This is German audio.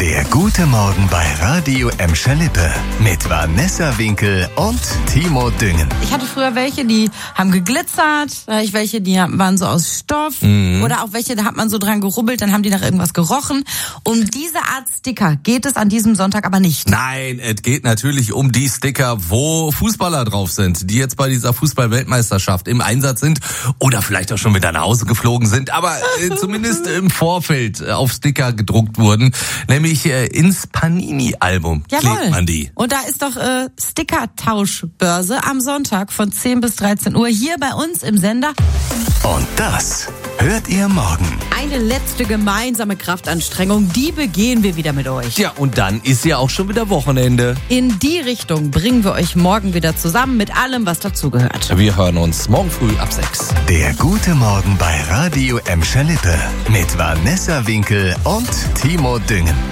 Der gute Morgen bei Radio Emscher-Lippe mit Vanessa Winkel und Timo Düngen. Ich hatte früher welche, die haben geglitzert, da hatte ich welche, die waren so aus Stoff oder auch welche, da hat man so dran gerubbelt, dann haben die nach irgendwas gerochen. Um diese Art Sticker geht es an diesem Sonntag aber nicht. Nein, es geht natürlich um die Sticker, wo Fußballer drauf sind, die jetzt bei dieser Fußball-Weltmeisterschaft im Einsatz sind oder vielleicht auch schon wieder nach Hause geflogen sind, aber zumindest im Vorfeld auf Sticker gedruckt wurden, nämlich ins Panini-Album klebt man die. Und da ist doch Sticker-Tauschbörse am Sonntag von 10 bis 13 Uhr hier bei uns im Sender. Und das hört ihr morgen. Eine letzte gemeinsame Kraftanstrengung, die begehen wir wieder mit euch. Ja, und dann ist ja auch schon wieder Wochenende. In die Richtung bringen wir euch morgen wieder zusammen mit allem, was dazugehört. Wir hören uns morgen früh ab 6. Der gute Morgen bei Radio Emscher-Lippe mit Vanessa Winkel und Timo Düngen.